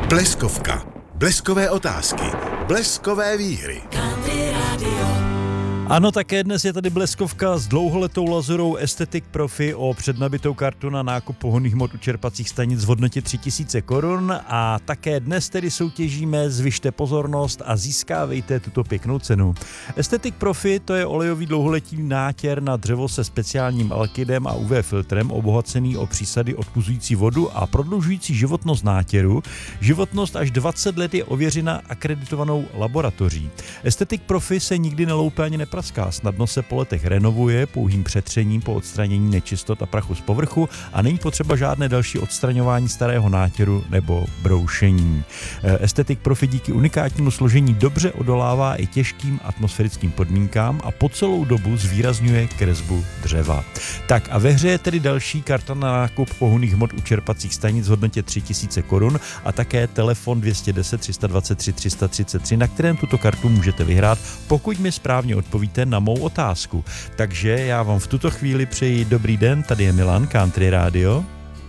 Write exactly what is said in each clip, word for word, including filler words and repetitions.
Bleskovka. Bleskové otázky. Bleskové výhry. Ano, také dnes je tady bleskovka s dlouholetou lazurou Aesthetic Profi o přednabitou kartu na nákup pohonných hmot u čerpacích stanic v hodnotě tři tisíce korun a také dnes tedy soutěžíme, zvyšte pozornost a získávejte tuto pěknou cenu. Aesthetic Profi to je olejový dlouholetý nátěr na dřevo se speciálním alkydem a U V filtrem obohacený o přísady odpuzující vodu a prodlužující životnost nátěru. Životnost až dvacet let je ověřena akreditovanou laboratoří. Aesthetic Profi se nikdy neloupe ani nepracuje. Snadno se po letech renovuje pouhým přetřením po odstranění nečistot a prachu z povrchu a není potřeba žádné další odstraňování starého nátěru nebo broušení. Aesthetic Profi díky unikátnímu složení dobře odolává i těžkým atmosférickým podmínkám a po celou dobu zvýrazňuje kresbu dřeva. Tak a ve hře je tedy další karta na nákup pohonných hmot u čerpacích stanic v hodnotě tři tisíce korun a také telefon dvě jedna nula tři dva tři tři tři tři, na kterém tuto kartu můžete vyhrát, pokud mi správně odpovíte na mou otázku. Takže já vám v tuto chvíli přeji dobrý den, tady je Milan, Country Radio.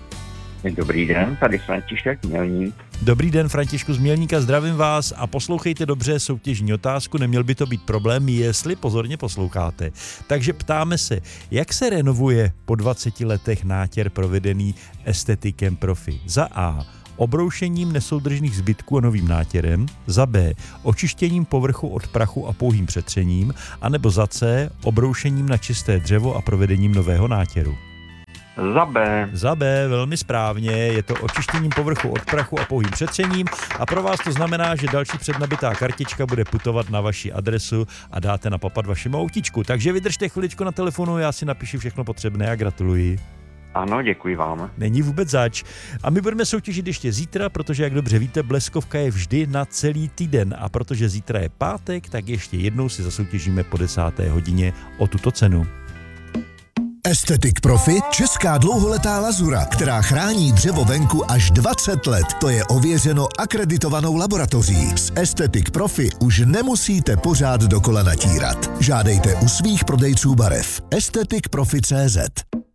Dobrý den, tady František Mělník. Dobrý den, Františku z Mělníka, zdravím vás a poslouchejte dobře soutěžní otázku, neměl by to být problém, jestli pozorně posloucháte. Takže ptáme se, jak se renovuje po dvaceti letech nátěr provedený Aestheticem Profi? Za A. Obroušením nesoudržných zbytků a novým nátěrem, za B. očištěním povrchu od prachu a pouhým přetřením, anebo za C. obroušením na čisté dřevo a provedením nového nátěru. Za B. Za B, velmi správně, je to očištěním povrchu od prachu a pouhým přetřením a pro vás to znamená, že další přednabitá kartička bude putovat na vaši adresu a dáte napapat vašemu autíčku. Takže vydržte chviličku na telefonu, já si napíšu všechno potřebné a gratuluji. Ano, děkuji vám. Není vůbec zač. A my budeme soutěžit ještě zítra, protože, jak dobře víte, bleskovka je vždy na celý týden a protože zítra je pátek, tak ještě jednou si zasoutěžíme po desáté hodině o tuto cenu. Aesthetic Profi, česká dlouholetá lazura, která chrání dřevo venku až dvacet let. To je ověřeno akreditovanou laboratoří. S Aesthetic Profi už nemusíte pořád dokola natírat. Žádejte u svých prodejců barev. aesthetic profi tečka cé zet